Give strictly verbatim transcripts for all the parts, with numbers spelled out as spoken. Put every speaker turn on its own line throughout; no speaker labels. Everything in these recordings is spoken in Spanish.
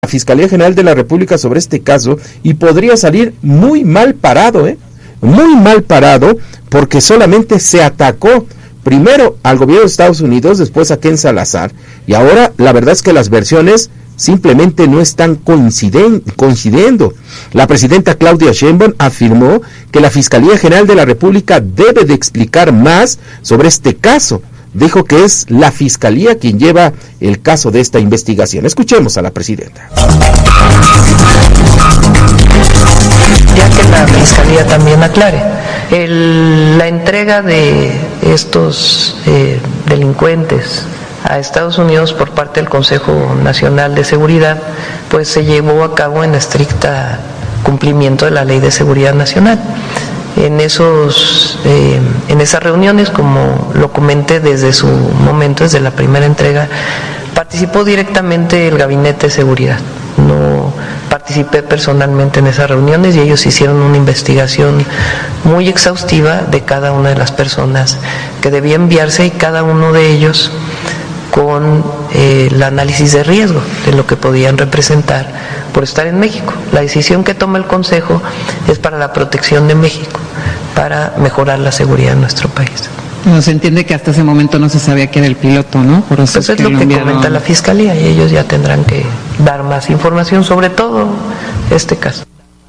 la Fiscalía General de la República sobre este caso y podría salir muy mal parado, ¿eh? Muy mal parado, porque solamente se atacó primero al gobierno de Estados Unidos, después a Ken Salazar, y ahora la verdad es que las versiones simplemente no están coinciden, coincidiendo. La presidenta Claudia Sheinbaum afirmó que la Fiscalía General de la República debe de explicar más sobre este caso. Dijo que es la Fiscalía quien lleva el caso de esta investigación. Escuchemos a la presidenta.
Ya que la Fiscalía también aclare, el, la entrega de estos eh, delincuentes a Estados Unidos por parte del Consejo Nacional de Seguridad, pues se llevó a cabo en estricta cumplimiento de la Ley de Seguridad Nacional. En esos, eh, en esas reuniones, como lo comenté desde su momento, desde la primera entrega, participó directamente el Gabinete de Seguridad. No participé personalmente en esas reuniones y ellos hicieron una investigación muy exhaustiva de cada una de las personas que debía enviarse, y cada uno de ellos con eh, el análisis de riesgo de lo que podían representar por estar en México. La decisión que toma el Consejo es para la protección de México, para mejorar la seguridad en nuestro país.
No se entiende que hasta ese momento no se sabía que era el piloto, ¿no? Por eso
pues es, es lo, lo que enviaron. Comenta la Fiscalía, y ellos ya tendrán que dar más información sobre todo este caso.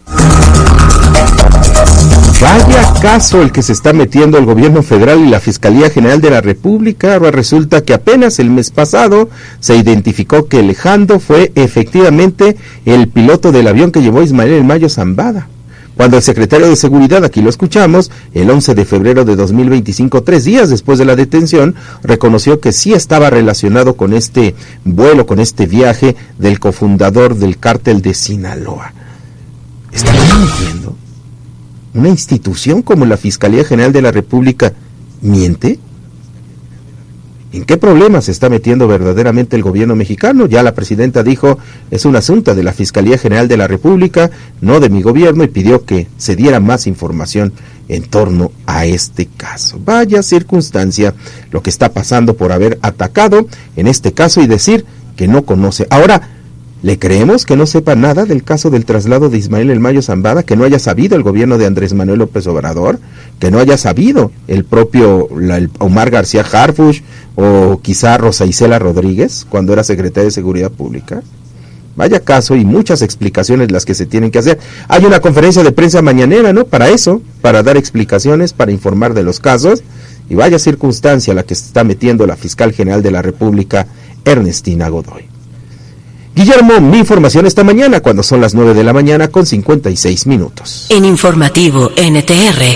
Vaya caso el que se está metiendo el gobierno federal y la Fiscalía General de la República. Ahora resulta que apenas el mes pasado se identificó que Alejandro fue efectivamente el piloto del avión que llevó a Ismael El Mayo Zambada. Cuando el secretario de Seguridad, aquí lo escuchamos, el once de febrero de dos mil veinticinco, tres días después de la detención, reconoció que sí estaba relacionado con este vuelo, con este viaje del cofundador del cártel de Sinaloa. ¿Están mintiendo? ¿Una institución como la Fiscalía General de la República miente? ¿En qué problema se está metiendo verdaderamente el gobierno mexicano? Ya la presidenta dijo, es un asunto de la Fiscalía General de la República, no de mi gobierno, y pidió que se diera más información en torno a este caso. Vaya circunstancia lo que está pasando por haber atacado en este caso y decir que no conoce. Ahora, ¿le creemos que no sepa nada del caso del traslado de Ismael El Mayo Zambada, que no haya sabido el gobierno de Andrés Manuel López Obrador, que no haya sabido el propio la, el Omar García Harfuch o quizá Rosa Isela Rodríguez cuando era secretaria de Seguridad Pública? Vaya caso y muchas explicaciones las que se tienen que hacer. Hay una conferencia de prensa mañanera, ¿no? Para eso, para dar explicaciones, para informar de los casos, y vaya circunstancia la que se está metiendo la Fiscal General de la República, Ernestina Godoy. Guillermo, mi información esta mañana cuando son las nueve de la mañana con cincuenta y seis minutos.
En Informativo N T R.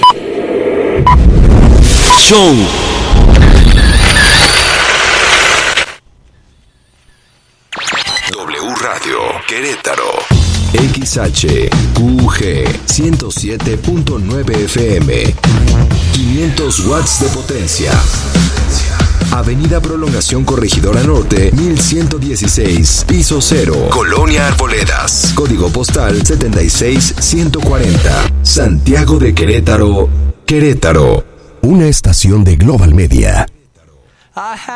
Show. W Radio Querétaro. X H Q G ciento siete punto nueve F M. quinientos watts de potencia. Avenida Prolongación Corregidora Norte, mil ciento dieciséis, piso cero, Colonia Arboledas, código postal setenta y seis ciento cuarenta, Santiago de Querétaro, Querétaro. Una estación de Global Media.